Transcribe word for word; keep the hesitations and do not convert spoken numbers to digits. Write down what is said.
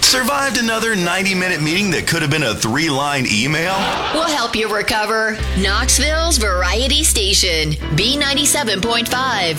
Survived another ninety-minute meeting that could have been a three-line email? We'll help you recover. Knoxville's Variety Station, B ninety-seven point five.